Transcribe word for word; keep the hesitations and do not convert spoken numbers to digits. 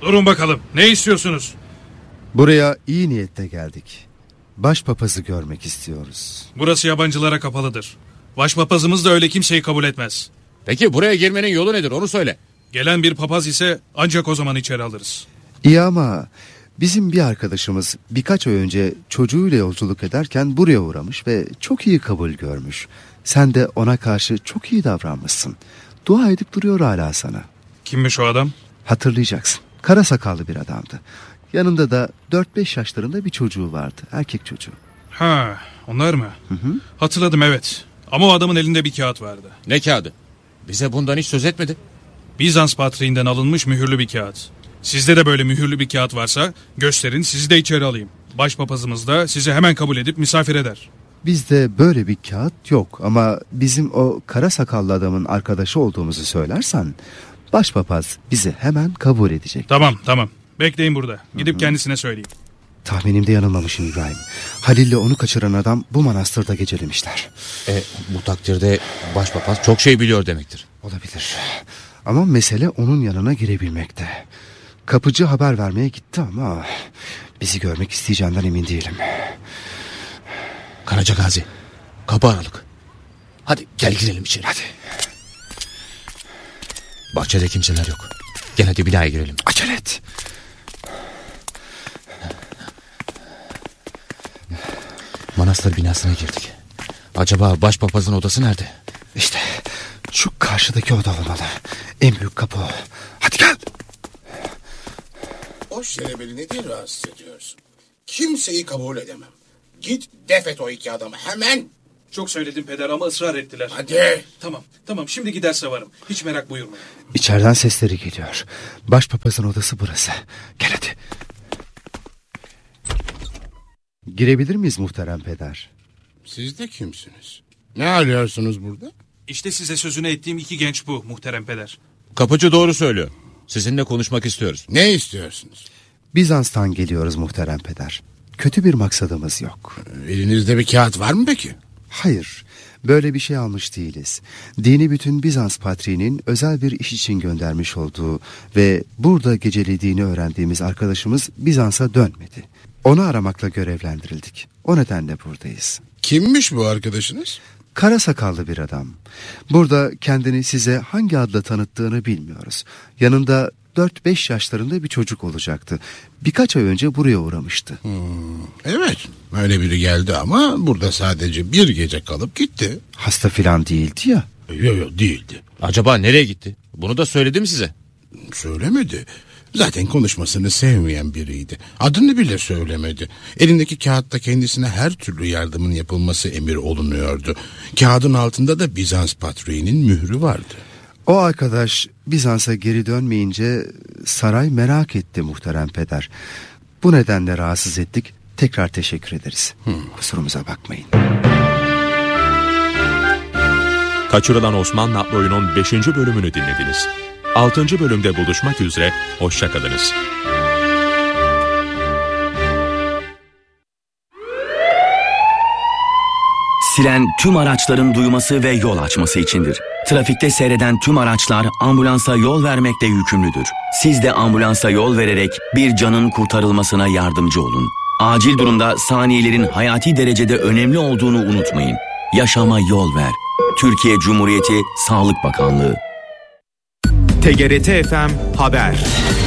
Durun bakalım, ne istiyorsunuz? Buraya iyi niyetle geldik. Başpapazı görmek istiyoruz. Burası yabancılara kapalıdır. Başpapazımız da öyle kimseyi kabul etmez. Peki buraya girmenin yolu nedir, onu söyle. Gelen bir papaz ise ancak o zaman içeri alırız. İyi ama bizim bir arkadaşımız birkaç ay önce çocuğuyla yolculuk ederken buraya uğramış ve çok iyi kabul görmüş. Sen de ona karşı çok iyi davranmışsın. Dua edip duruyor hala sana. Kimmiş o adam? Hatırlayacaksın. Kara sakallı bir adamdı. Yanında da dört beş yaşlarında bir çocuğu vardı. Erkek çocuğu. Ha, onlar mı? Hı hı. Hatırladım, evet. Ama o adamın elinde bir kağıt vardı. Ne kağıdı? Bize bundan hiç söz etmedi. Bizans patriğinden alınmış mühürlü bir kağıt. Sizde de böyle mühürlü bir kağıt varsa gösterin, sizi de içeri alayım. Başpapazımız da sizi hemen kabul edip misafir eder. Bizde böyle bir kağıt yok ama bizim o kara sakallı adamın arkadaşı olduğumuzu söylersen başpapaz bizi hemen kabul edecek. Tamam tamam, bekleyin burada. Gidip Hı-hı. kendisine söyleyeyim. Tahminimde yanılmamışım İbrahim. Halil'le onu kaçıran adam bu manastırda gecelemişler. E, bu takdirde başpapaz çok şey biliyor demektir. Olabilir. Ama mesele onun yanına girebilmekte. Kapıcı haber vermeye gitti ama bizi görmek isteyeceğinden emin değilim. Karacagazi, kapı aralık. Hadi gel girelim içeri. Hadi. Bahçede kimseler yok. Gel hadi binaya girelim. Acele et. Manastır binasına girdik. Acaba başpapazın odası nerede? İşte şu karşıdaki oda olmalı. En büyük kapı o. Hadi gel. O şerebeli nedir rahatsız ediyorsun? Kimseyi kabul edemem. Git def et o iki adamı hemen. Çok söyledim peder ama ısrar ettiler. Hadi. Tamam tamam, şimdi giderse varım. Hiç merak buyurmayın. İçeriden sesleri geliyor. Başpapazın odası burası. Gel hadi. Girebilir miyiz muhterem peder? Siz de kimsiniz? Ne arıyorsunuz burada? İşte size sözünü ettiğim iki genç bu muhterem peder. Kapıcı doğru söylüyor. Sizinle konuşmak istiyoruz. Ne istiyorsunuz? Bizans'tan geliyoruz muhterem peder. Kötü bir maksadımız yok. Elinizde bir kağıt var mı peki? Hayır, böyle bir şey almış değiliz. Dini bütün Bizans patriğinin özel bir iş için göndermiş olduğu ve burada gecelediğini öğrendiğimiz arkadaşımız Bizans'a dönmedi. Onu aramakla görevlendirildik. O nedenle buradayız. Kimmiş bu arkadaşınız? Kara sakallı bir adam. Burada kendini size hangi adla tanıttığını bilmiyoruz. Yanında dört beş yaşlarında bir çocuk olacaktı. Birkaç ay önce buraya uğramıştı. Hmm, evet, öyle biri geldi ama burada sadece bir gece kalıp gitti. Hasta filan değildi ya. Yok yok değildi. Acaba nereye gitti? Bunu da söyledi mi size? Söylemedi. Zaten konuşmasını sevmeyen biriydi. Adını bile söylemedi. Elindeki kağıtta kendisine her türlü yardımın yapılması emir olunuyordu. Kağıdın altında da Bizans patriğinin mührü vardı. O arkadaş Bizans'a geri dönmeyince saray merak etti muhterem peder. Bu nedenle rahatsız ettik. Tekrar teşekkür ederiz. Hmm. Kusurumuza bakmayın. Kaçırılan Osmanlı adlı oyunun beşinci bölümünü dinlediniz. altıncı bölümde buluşmak üzere, hoşça kalınız. Siren tüm araçların duyması ve yol açması içindir. Trafikte seyreden tüm araçlar ambulansa yol vermekle yükümlüdür. Siz de ambulansa yol vererek bir canın kurtarılmasına yardımcı olun. Acil durumda saniyelerin hayati derecede önemli olduğunu unutmayın. Yaşama yol ver. Türkiye Cumhuriyeti Sağlık Bakanlığı. T G R T F M Haber.